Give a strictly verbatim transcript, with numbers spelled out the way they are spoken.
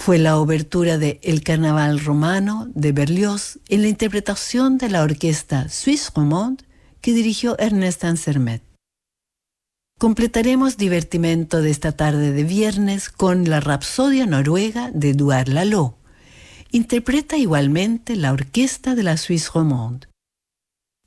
Fue la obertura de El Carnaval Romano de Berlioz en la interpretación de la orquesta Suisse Romande que dirigió Ernest Ansermet. Completaremos divertimento de esta tarde de viernes con la Rapsodia Noruega de Edouard Lalo. Interpreta igualmente la orquesta de la Suisse Romande.